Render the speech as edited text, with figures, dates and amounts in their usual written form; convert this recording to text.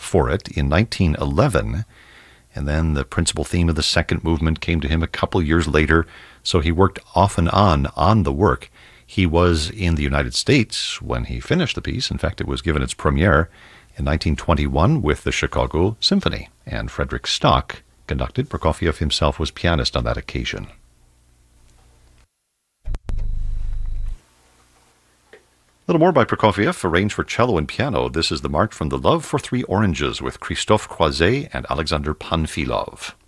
for it in 1911, and then the principal theme of the second movement came to him a couple years later, so he worked off and on the work. He was in the United States when he finished the piece. In fact, it was given its premiere in 1921 with the Chicago Symphony, and Frederick Stock conducted. Prokofiev himself was pianist on that occasion. A little more by Prokofiev, arranged for cello and piano. This is the March from the Love for Three Oranges with Christophe Croizet and Alexander Panfilov.